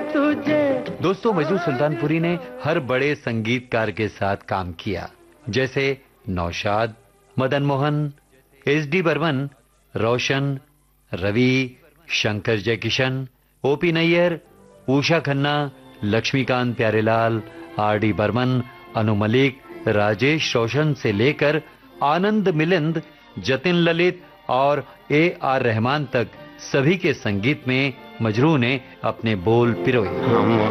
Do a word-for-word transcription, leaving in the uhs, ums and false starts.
तुझे। दोस्तों, मजनू सुल्तानपुरी ने हर बड़े संगीतकार के साथ काम किया, जैसे नौशाद, मदन मोहन, एस डी बर्मन, रोशन, Ravi, Shankar Jaikishan, OP Nayyar, Usha Khanna, Laxmikant Pyarelal, R D Burman, Anu Malik, Rajesh रोशन से लेकर आनंद मिलिंद, जतिन ललित और ए आर रहमान तक सभी के संगीत में मजरू ने अपने बोल पिरोए।